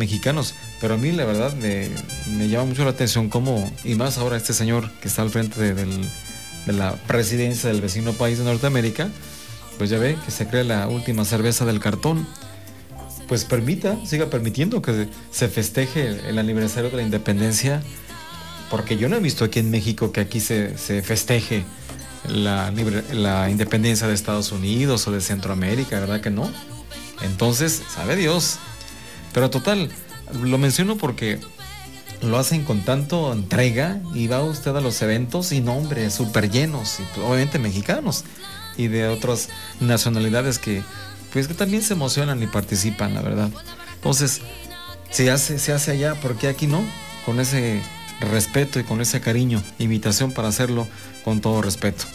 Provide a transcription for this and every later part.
mexicanos, pero a mí la verdad me llama mucho la atención cómo, y más ahora este señor que está al frente de la presidencia del vecino país de Norteamérica, pues ya ve que se crea la última cerveza del cartón. Pues siga permitiendo que se festeje el aniversario de la independencia, porque yo no he visto aquí en México que aquí se festeje la independencia de Estados Unidos o de Centroamérica, ¿verdad que no? Entonces, sabe Dios. Pero total, lo menciono porque lo hacen con tanto entrega y va usted a los eventos y no, hombre, súper llenos, y obviamente mexicanos y de otras nacionalidades que pues que también se emocionan y participan, la verdad. Entonces, se hace allá, ¿por qué aquí no? Con ese respeto y con ese cariño, invitación para hacerlo con todo respeto.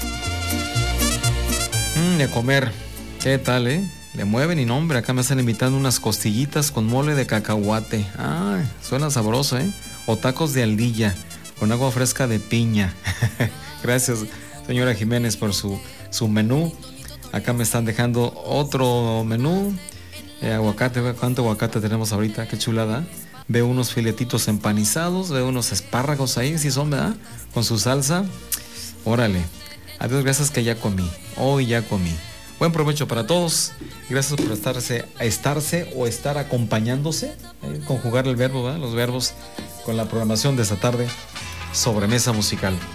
De comer, ¿qué tal, Le mueven y no, hombre, acá me están invitando unas costillitas con mole de cacahuate. Suena sabroso, O tacos de aldilla con agua fresca de piña. Gracias, señora Jiménez, por su menú. Acá me están dejando otro menú. Aguacate, ¿cuánto aguacate tenemos ahorita? Qué chulada. Veo unos filetitos empanizados, veo unos espárragos ahí, si son, ¿verdad? Con su salsa. Órale. Adiós, gracias que ya comí. Hoy ya comí. Buen provecho para todos. Gracias por estar acompañándose. Conjugar el verbo, ¿verdad? Los verbos con la programación de esta tarde. Sobremesa musical.